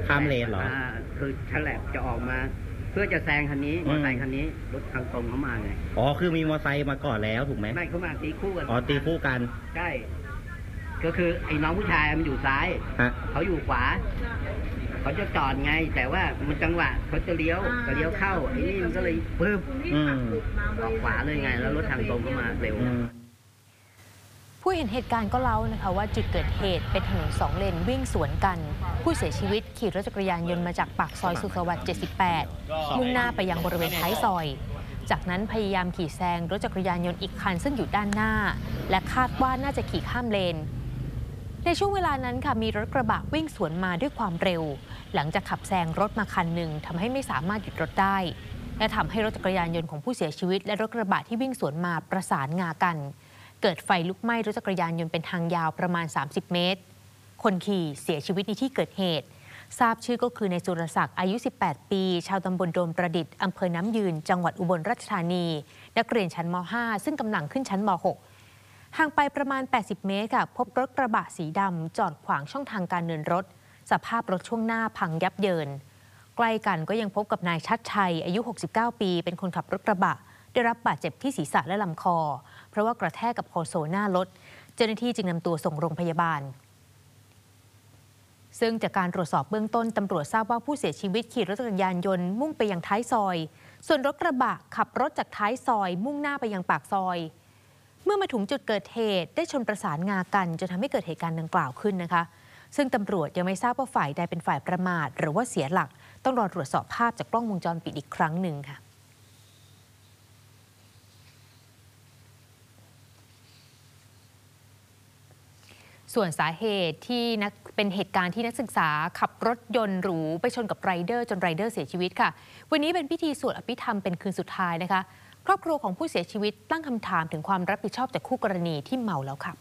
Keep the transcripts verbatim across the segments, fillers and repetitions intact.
ข้ามเลนเหรอคือฉลับจะออกมาเพื่อจะแซงคันนี้มอเตอร์ไซค์คันนี้รถทางตรงเขามาไงอ๋อคือมีมอเตอร์ไซค์มาก่อนแล้วถูกไหมไม่เขามาตีคู่กันอ๋อตีคู่กันใช่ก็คือไอ้น้องผู้ชายมันอยู่ซ้ายเขาอยู่ขวาเขาจะจอดไงแต่ว่ามันจังหวะเขาจะเลี้ยวจะเลี้ยวเข้าไอ้นี่มันก็เลยปึ๊บออกขวาเลยไงแล้วรถทางตรงเข้ามาเร็วผู้เห็นเหตุการณ์ก็เล่านะคะว่าจุดเกิดเหตุเป็นถนนสองเลนวิ่งสวนกันผู้เสียชีวิตขี่รถจักรยานยนต์มาจากปากซอยสุขสวัสดิ์เจ็ดสิบแปดมุ่งหน้าไปยังบริเวณท้ายซอยจากนั้นพยายามขี่แซงรถจักรยานยนต์อีกคันซึ่งอยู่ด้านหน้าและคาดว่าน่าจะขี่ข้ามเลนในช่วงเวลานั้นค่ะมีรถกระบะวิ่งสวนมาด้วยความเร็วหลังจากขับแซงรถมาคันหนึ่งทำให้ไม่สามารถหยุดรถได้และทำให้รถจักรยานยนต์ของผู้เสียชีวิตและรถกระบะที่วิ่งสวนมาประสานงากันเกิดไฟลุกไหม้รถจักรยานยนต์เป็นทางยาวประมาณสามสิบเมตรคนขี่เสียชีวิตในที่เกิดเหตุทราบชื่อก็คือในสุรศักดิ์อายุสิบแปดปีชาวตำบลโดมประดิษฐ์อำเภอน้ำยืนจังหวัดอุบลราชธานีนักเรียนชั้นม ห้า ซึ่งกำลังขึ้นชั้นม หกห่างไปประมาณแปดสิบเมตรค่ะพบรถกระบะสีดำจอดขวางช่องทางการเดินรถสภาพรถช่วงหน้าพังยับเยินใกล้กันก็ยังพบกับนายชัดชัยอายุหกสิบเก้าปีเป็นคนขับรถกระบะได้รับบาดเจ็บที่ศีรษะและลำคอเพราะว่ากระแทกกับคอนโซลหน้ารถเจ้าหน้าที่จึงนำตัวส่งโรงพยาบาลซึ่งจากการตรวจสอบเบื้องต้นตำรวจทราบว่าผู้เสียชีวิตขี่รถจักรยานยนต์มุ่งไปยังท้ายซอยส่วนรถกระบะขับรถจากท้ายซอยมุ่งหน้าไปยังปากซอยเมื่อมาถึงจุดเกิดเหตุได้ชนประสานงากันจนทำให้เกิดเหตุการณ์ดังกล่าวขึ้นนะคะซึ่งตำรวจยังไม่ทราบว่าฝ่ายใดเป็นฝ่ายประมาทหรือว่าเสียหลักต้องรอตรวจสอบภาพจากกล้องวงจรปิดอีกครั้งหนึ่งค่ะส่วนสาเหตุที่นักเป็นเหตุการณ์ที่นักศึกษาขับรถยนต์หรูไปชนกับไรเดอร์จนไรเดอร์เสียชีวิตค่ะวันนี้เป็นพิธีสวดอภิธรรมเป็นคืนสุดท้ายนะคะครอบครัวของผู้เสียชีวิตตั้งคำถามถึงความรับผิดชอบจากคู่กรณีที่เมาแล้วขับ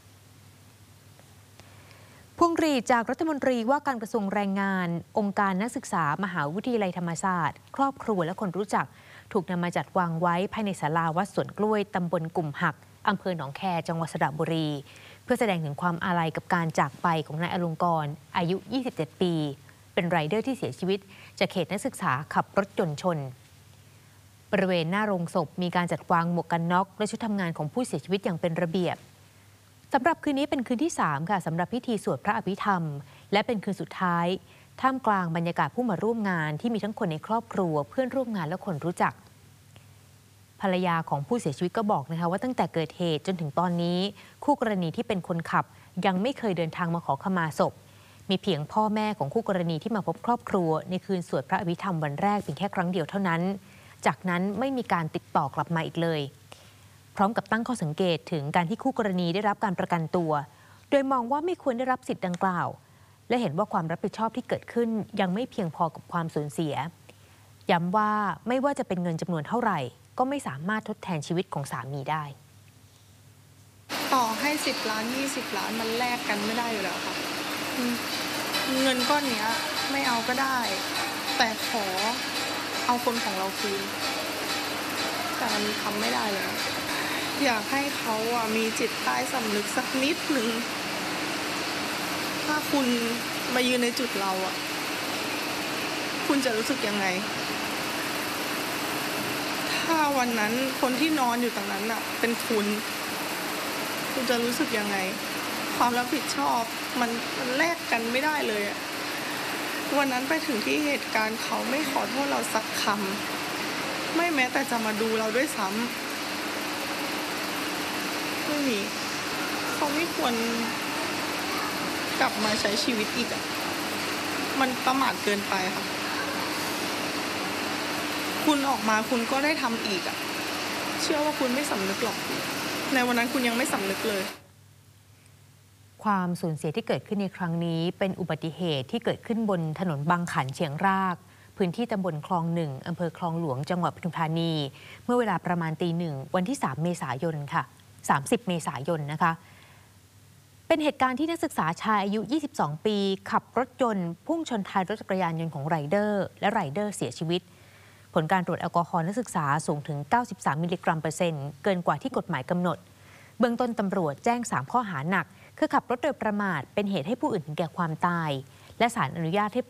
พวงหรีดจากรัฐมนตรีว่าการกระทรวงแรงงานองค์การนักศึกษามหาวิทยาลัยธรรมศาสตร์ครอบครัวและคนรู้จักถูกนำมาจัดวางไว้ภายในศาลาวัดสวนกล้วยตำบลกุ่มหักอำเภอหนองแคจังหวัดสระบุรีเพื่อแสดงถึงความอาลัยกับการจากไปของนายอลงกรณ์อายุยี่สิบเจ็ดปีเป็นไรเดอร์ที่เสียชีวิตจากเหตุนักศึกษาขับรถยนต์ชนบริเวณหน้าโรงศพมีการจัดวางหมวกกันน็อกและชุดทำงานของผู้เสียชีวิตอย่างเป็นระเบียบสำหรับคืนนี้เป็นคืนที่สามค่ะสำหรับพิธีสวดพระอภิธรรมและเป็นคืนสุดท้ายท่ามกลางบรรยากาศผู้มาร่วมงานที่มีทั้งคนในครอบครัวเพื่อนร่วมงานและคนรู้จักภรรยาของผู้เสียชีวิตก็บอกนะคะว่าตั้งแต่เกิดเหตุจนถึงตอนนี้คู่กรณีที่เป็นคนขับยังไม่เคยเดินทางมาขอขมาศพมีเพียงพ่อแม่ของคู่กรณีที่มาพบครอบครัวในคืนสวดพระอภิธรรมวันแรกเพียงแค่ครั้งเดียวเท่านั้นจากนั้นไม่มีการติดต่อกลับมาอีกเลยพร้อมกับตั้งข้อสังเกตถึงการที่คู่กรณีได้รับการประกันตัวโดยมองว่าไม่ควรได้รับสิทธิ์ดังกล่าวและเห็นว่าความรับผิดชอบที่เกิดขึ้นยังไม่เพียงพอกับความสูญเสียย้ำว่าไม่ว่าจะเป็นเงินจำนวนเท่าไหร่ก็ไม่สามารถทดแทนชีวิตของสามีได้ต่อให้สิบล้านยี่สิบล้านมันแลกกันไม่ได้อยู่แล้วค่ะเงินก้อนนี้ไม่เอาก็ได้แต่ขอเอาคนของเราคืนแต่มันทำไม่ได้แล้วอยากให้เขาอ่ะมีจิตใต้สำนึกสักนิดหนึ่งถ้าคุณมายืนในจุดเราอ่ะคุณจะรู้สึกยังไงถ้าวันนั้นคนที่นอนอยู่ตรงนั้นอ่ะเป็นคุณคุณจะรู้สึกยังไงความรับผิดชอบมันมันแลกกันไม่ได้เลยอ่ะวันนั้นไปถึงที่เหตุการณ์เขาไม่ขอโทษเราสักคำไม่แม้แต่จะมาดูเราด้วยซ้ำไม่มีเขาไม่ควรกลับมาใช้ชีวิตอีกอ่ะมันประมาทเกินไปค่ะคุณออกมาคุณก็ได้ทำอีกอ่ะเชื่อว่าคุณไม่สำนึกหรอกในวันนั้นคุณยังไม่สำนึกเลยความสูญเสียที่เกิดขึ้นในครั้งนี้เป็นอุบัติเหตุที่เกิดขึ้นบนถนนบางขันเชียงรากพื้นที่ตำบลคลองหนึ่งอำเภอคลองหลวงจังหวัดปทุมธานีเมื่อเวลาประมาณตีหนึ่งวันที่สามเมษายนค่ะสามสิบเมษายนนะคะเป็นเหตุการณ์ที่นักศึกษาชายอายุยี่สิบสองปีขับรถยนต์พุ่งชนท้ายรถจักรยานยนต์ของไรเดอร์และไรเดอร์เสียชีวิตผลการตรวจแอลกอฮอล์นักศึกษาสูงถึงเก้าสิบสามมิลลิกรัมเปอร์เซ็นต์เกินกว่าที่กฎหมายกำหนดเบื้องต้นตำรวจแจ้งสามข้อหาหนักคือขับรถโดยประมาทเป็นเหตุให้ผู้อื่นถึงแก่ความตายและศาลอนุญาตให้